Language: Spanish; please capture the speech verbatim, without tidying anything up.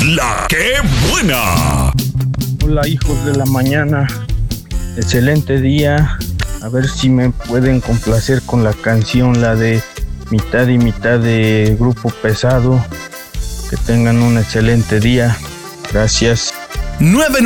La que buena. Hola, hijos de la mañana. Excelente día. A ver si me pueden complacer con la canción, la de Mitad y Mitad de Grupo Pesado. Que tengan un excelente día. Gracias. nueve